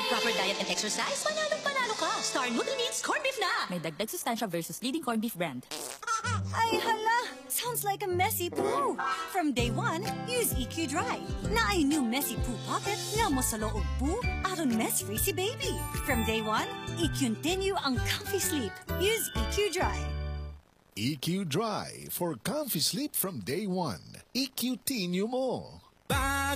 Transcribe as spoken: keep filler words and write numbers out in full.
proper diet and exercise, panalong panalo ka. Star Nutrimeats Corned Beef na. May dagdag sustansya versus leading corned beef brand. Ay, hala! Sounds like a messy poo. From day one, use E Q Dry. Na ay new messy poo pocket nga mo sa loob poo aron mess-free si baby. From day one, i-continue ang comfy sleep. Use E Q Dry. E Q Dry for comfy sleep from day one. E Q Tinyo mo.